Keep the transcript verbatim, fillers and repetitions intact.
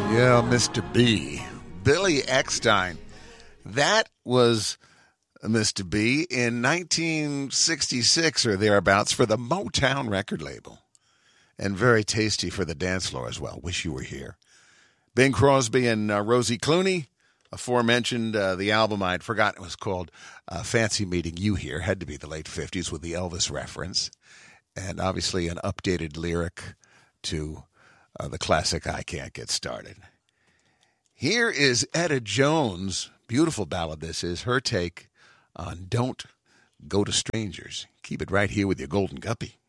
Yeah, Mister B. Billy Eckstine. That was Mister B in nineteen sixty-six or thereabouts for the Motown record label. And very tasty for the dance floor as well. Wish you were here. Bing Crosby and uh, Rosie Clooney. Aforementioned, uh, the album I'd forgotten it was called uh, Fancy Meeting You Here. Had to be the late fifties with the Elvis reference. And obviously an updated lyric to uh, the classic I Can't Get Started. Here is Etta Jones. Beautiful ballad this is. Her take on Don't Go to Strangers. Keep it right here with your Golden Guppy.